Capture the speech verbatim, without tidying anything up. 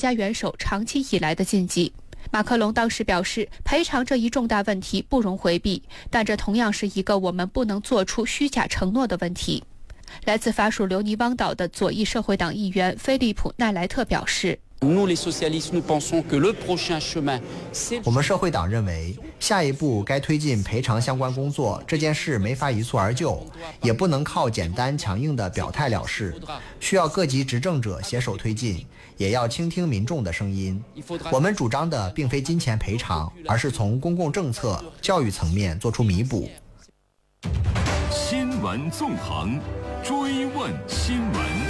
家元首长期以来的禁忌。马克龙当时表示，赔偿这一重大问题不容回避，但这同样是一个我们不能做出虚假承诺的问题。来自法属留尼汪岛的左翼社会党议员菲利普·奈莱特表示， 我们社会党认为，下一步该推进赔偿相关工作，这件事没法一蹴而就，也不能靠简单强硬的表态了事，需要各级执政者携手推进，也要倾听民众的声音。我们主张的并非金钱赔偿，而是从公共政策、教育层面做出弥补。 新闻纵横，追问新闻。